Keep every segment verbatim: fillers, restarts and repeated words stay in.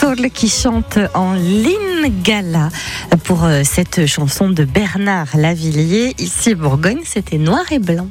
Soul qui chante en Lingala pour cette chanson de Bernard Lavilliers. Ici Bourgogne, c'était noir et blanc.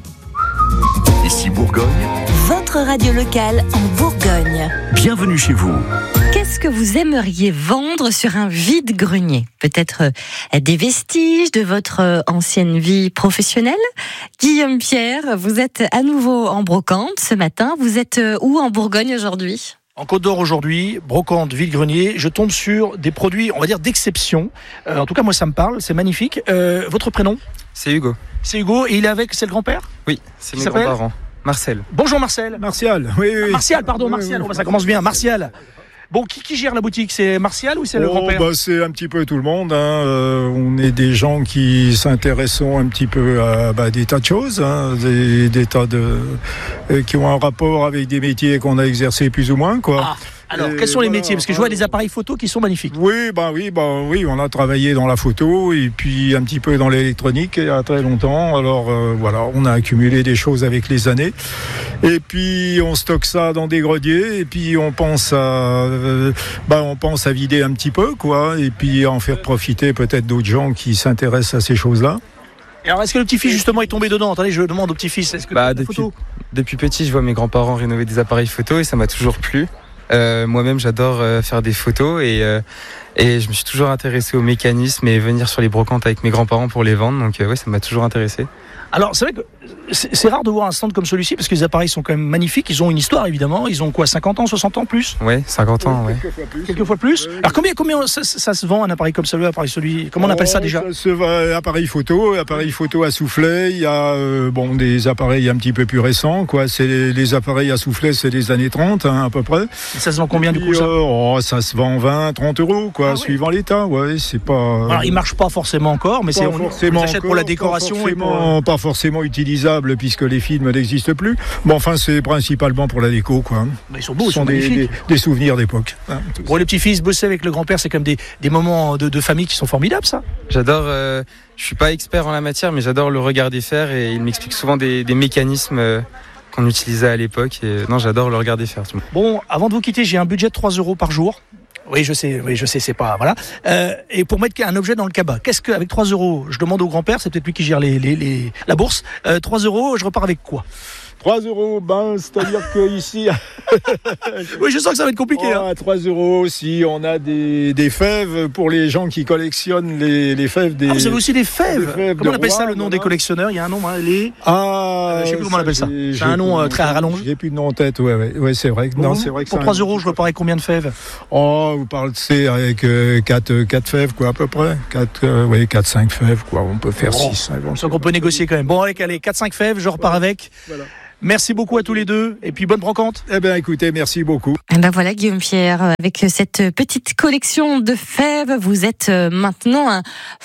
Ici Bourgogne, votre radio locale en Bourgogne. Bienvenue chez vous. Qu'est-ce que vous aimeriez vendre sur un vide-grenier ? Peut-être des vestiges de votre ancienne vie professionnelle ? Guillaume Pierre, vous êtes à nouveau en brocante ce matin. Vous êtes où en Bourgogne aujourd'hui ? En Côte d'Or aujourd'hui, brocante, vide-grenier, je tombe sur des produits, on va dire, d'exception. Euh, en tout cas, moi, ça me parle, c'est magnifique. Euh, votre prénom ? C'est Hugo. C'est Hugo, et il est avec, c'est le grand-père ? Oui, c'est Qui mes s'appelle grands-parents. Marcel. Bonjour Marcel. Martial, oui, oui. Ah, Martial, pardon, Martial, oui, oui. Oh, bah, ça commence bien, Martial. Bon, qui, qui gère la boutique ? C'est Martial ou c'est le Oh, grand-père ? bah, c'est un petit peu tout le monde. Hein. Euh, on est des gens qui s'intéressent un petit peu à bah, des tas de choses, hein, des, des tas de euh, qui ont un rapport avec des métiers qu'on a exercés plus ou moins, quoi. Ah, alors, Et quels sont les voilà, métiers ? Parce que je vois des appareils photo qui sont magnifiques. Oui, bah oui, bah oui, on a travaillé dans la photo et puis un petit peu dans l'électronique il y a très longtemps. Alors euh, voilà, on a accumulé des choses avec les années. Et puis on stocke ça dans des greniers et puis on pense à, euh, bah on pense à vider un petit peu, quoi, et puis à en faire profiter peut-être d'autres gens qui s'intéressent à ces choses-là. Et alors, est-ce que le petit-fils, justement, est tombé dedans ? Attendez, je demande au petit-fils, est-ce que Bah, la depuis, photo ? depuis petit, je vois mes grands-parents rénover des appareils photo et ça m'a toujours plu. Euh, moi-même, j'adore euh, faire des photos et, euh, et je me suis toujours intéressé au mécanisme et venir sur les brocantes avec mes grands-parents pour les vendre. Donc, euh, ouais, ça m'a toujours intéressé. Alors, c'est vrai que c'est, c'est rare de voir un stand comme celui-ci parce que les appareils sont quand même magnifiques. Ils ont une histoire, évidemment. Ils ont quoi, cinquante ans, soixante ans, plus ? Ouais, cinquante ans, ouais. Quelques fois plus. Quelques fois plus. Alors, combien, combien ça, ça se vend un appareil comme celui-là, appareil celui, comment on appelle ça déjà ? Ça se va, appareil photo, appareil photo à soufflet. Il y a euh, bon des appareils un petit peu plus récents, quoi. C'est les, les appareils à soufflet, c'est des années trente, hein, à peu près. Et ça se vend combien, du coup, Puis, ça ? euh, oh, ça se vend vingt, trente euros, quoi, Ah ouais. suivant l'état. Ouais, c'est pas. Alors, ils marchent pas forcément encore, mais Pas c'est on, on forcément les achète encore, pour la décoration pas et pour. forcément, pas forcément utilisable puisque les films n'existent plus. Bon, enfin, c'est principalement pour la déco, quoi. Bah, ils sont beaux, Ce ils sont sont des, magnifiques. des, des souvenirs d'époque. Hein, tout Pour les petits-fils, bosser avec le grand-père, c'est comme des, des moments de, de famille qui sont formidables, ça. J'adore, euh, je suis pas expert en la matière, mais j'adore le regarder faire et il m'explique souvent des, des mécanismes euh, qu'on utilisait à l'époque. Et, non, j'adore le regarder faire. Bon, avant de vous quitter, j'ai un budget de trois euros par jour. Oui, je sais, oui, je sais, c'est pas. Voilà. Euh, et pour mettre un objet dans le cabas, qu'est-ce que, avec trois euros, je demande au grand-père, c'est peut-être lui qui gère les, les, les, la bourse, euh, trois euros, je repars avec quoi ? trois euros, ben, c'est-à-dire qu'ici. Oui, je sens que ça va être compliqué. Oh, hein. à trois euros aussi, on a des, des fèves pour les gens qui collectionnent les, les fèves des. Ah, vous avez aussi des fèves. des fèves Comment on de appelle ça, roi, le nom voilà. des collectionneurs ? Il y a un nom, hein, les. Ah, Euh, je sais plus comment on appelle ça. j'ai- C'est j'ai un nom, plus euh, de très à nom. rallonge. J'ai plus de nom en tête, ouais, ouais, ouais, c'est vrai. que- Bon, non, c'est vrai que pour c'est trois un- euros, je repars avec combien de fèves ? Oh, vous parlez avec euh, quatre, quatre fèves, quoi, à peu près. quatre, euh, oui, quatre, cinq fèves, quoi. On peut faire Bon. six. Je sens qu'on peut négocier quand même. Bon, allez, allez, quatre cinq fèves, je repars avec. Voilà. Merci beaucoup à tous les deux, et puis bonne brocante. Eh bien, écoutez, merci beaucoup. Eh ben voilà Guillaume Pierre, avec cette petite collection de fèves, vous êtes maintenant un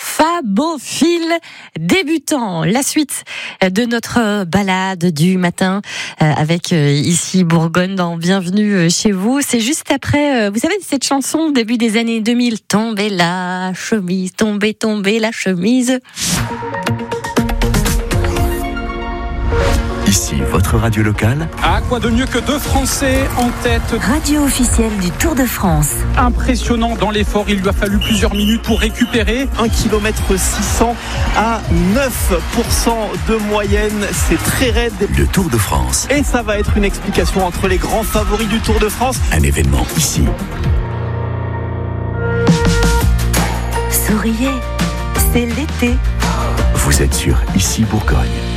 fabophile débutant. La suite de notre balade du matin avec ici Bourgogne dans Bienvenue chez vous, c'est juste après, vous savez, cette chanson début des années deux mille, tomber la chemise, tomber, tomber la chemise. Ici votre radio locale, Ah, quoi de mieux que deux Français en tête. Radio officielle du Tour de France. Impressionnant dans l'effort, il lui a fallu plusieurs minutes pour récupérer. un kilomètre six cents à neuf pour cent de moyenne, c'est très raide le Tour de France. et ça va être une explication entre les grands favoris du Tour de France. Un événement ici. Souriez, c'est l'été. Vous êtes sur Ici Bourgogne.